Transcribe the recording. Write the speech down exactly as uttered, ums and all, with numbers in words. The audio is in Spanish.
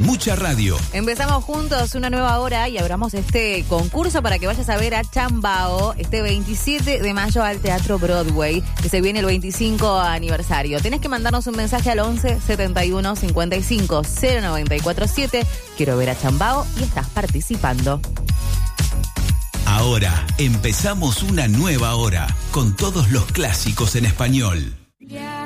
Mucha radio. Empezamos juntos una nueva hora y abramos este concurso para que vayas a ver a Chambao este veintisiete de mayo al Teatro Broadway, que se viene el veinticinco aniversario. Tenés que mandarnos un mensaje al once setenta y uno cincuenta y cinco cero noventa y cuatro siete. Quiero ver a Chambao y estás participando. Ahora empezamos una nueva hora con todos los clásicos en español.